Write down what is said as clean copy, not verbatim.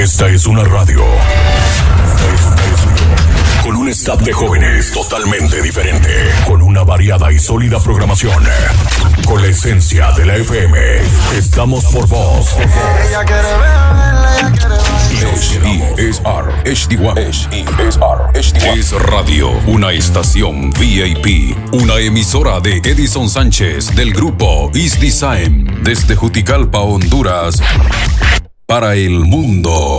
Esta es una radio con un staff de jóvenes totalmente diferente, con una variada y sólida programación, con la esencia de la FM. Estamos por vos. Ella quiere verla, ella quiere bailar. HESR Es Radio, una estación VIP, una emisora de Edison Sánchez del grupo Is Design, desde Juticalpa, Honduras, para el mundo.